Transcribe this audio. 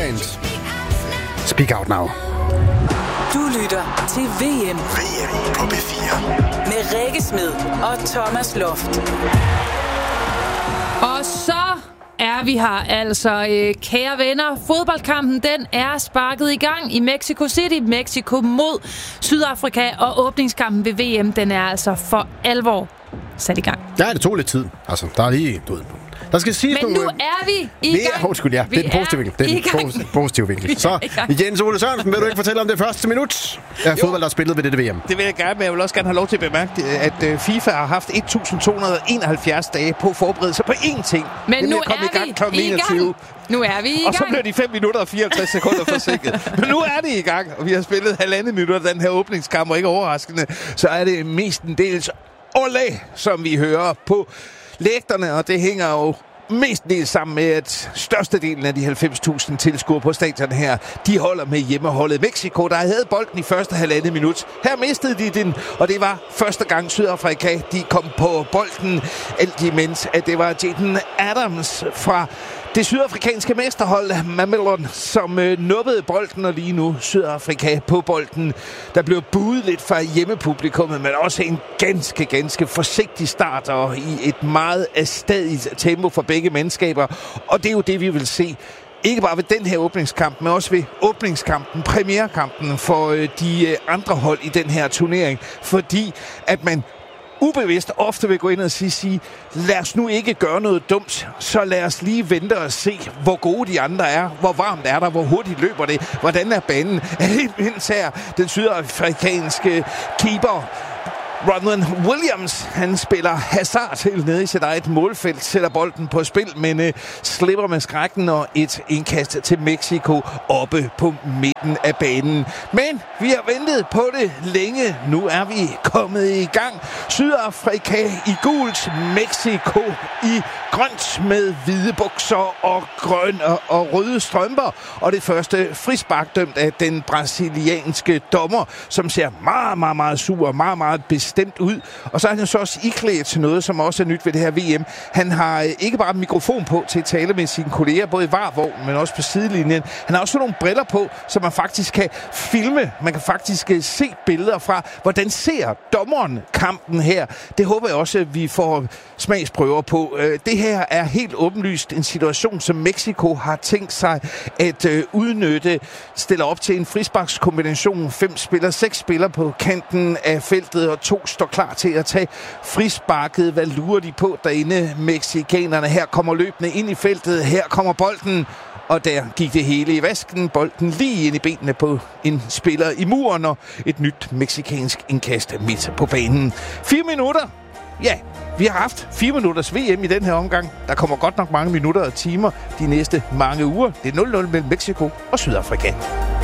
Band. Speak Out Now. Du lytter til VM. VM på B4. Med Rikke Smed og Thomas Loft. Og så er vi her altså, kære venner. Fodboldkampen, den er sparket i gang i Mexico City. Mexico mod Sydafrika, og åbningskampen ved VM, den er altså for alvor sat i gang. Ja, det tog lidt tid. Altså, der er lige... Der skal siges men nu er vi i gang. Undskyld, ja. Det er en positiv vinkel. Det er en positiv vinkel. Så, Jens Ole Sørensen, vil du ikke fortælle om det første minut af fodbold, der er spillet ved dette VM? Det vil jeg gerne, men jeg vil også gerne have lov til at bemærke, at FIFA har haft 1271 dage på forberedelse på én ting. Men nu er vi i gang. Nu er vi i gang. Og så bliver de 5 minutter og 54 sekunder forsinket. Men nu er det i gang, og vi har spillet 1,5 minutter den her åbningskamp, og ikke overraskende, så er det mestendels olé, som vi hører på lægterne, og det hænger jo mestendels sammen med, at størstedelen af de 90.000 tilskuere på stadion her, de holder med hjemmeholdet Mexico, der havde bolden i første 1,5 minut. Her mistede de den, og det var første gang Sydafrika, de kom på bolden, alt imens at det var Jaden Adams fra det sydafrikanske mesterhold Mamelon, som nubbede bolden, og lige nu Sydafrika på bolden. Der blev buet lidt fra hjemmepublikummet, men også en ganske forsigtig start, og i et meget stadigt tempo for begge mandskaber. Og det er jo det, vi vil se. Ikke bare ved den her åbningskamp, men også ved åbningskampen, premierkampen for de andre hold i den her turnering. Fordi at man ubevidst ofte vil gå ind og sige, lad os nu ikke gøre noget dumt, så lad os lige vente og se, hvor gode de andre er, hvor varmt er der, hvor hurtigt løber det, hvordan er banen. Helt mindst her, den sydafrikanske keeper Ronwen Williams, han spiller Hazard helt nede i sit eget målfelt, sætter bolden på spil, men slipper med skrækken og et indkast til Mexico oppe på midten af banen. Men vi har ventet på det længe. Nu er vi kommet i gang. Sydafrika i gult, Mexico i grønt med hvide bukser og grønne og røde strømper. Og det første frispark dømt af den brasilianske dommer, som ser meget sur og meget bestemt ud. Og så er han så også iklædt til noget, som også er nyt ved det her VM. Han har ikke bare en mikrofon på til at tale med sine kolleger, både i varvognen, men også på sidelinjen. Han har også nogle briller på, så man faktisk kan filme. Man kan faktisk se billeder fra, hvordan ser dommeren kampen her. Det håber jeg også, at vi får smagsprøver på. Det her er helt åbenlyst en situation, som Mexico har tænkt sig at udnytte. Stiller op til en frisparkskombination. 6 spillere på kanten af feltet, og 2 står klar til at tage frisparket. Hvad lurer de på derinde, mexikanerne? Her kommer løbende ind i feltet. Her kommer bolden. Og der gik det hele i vasken. Bolden lige ind i benene på en spiller i muren, og et nyt mexikansk indkast midt på banen. 4 minutter. Ja, vi har haft 4 minutters VM i den her omgang. Der kommer godt nok mange minutter og timer de næste mange uger. Det er 0-0 mellem Mexico og Sydafrika.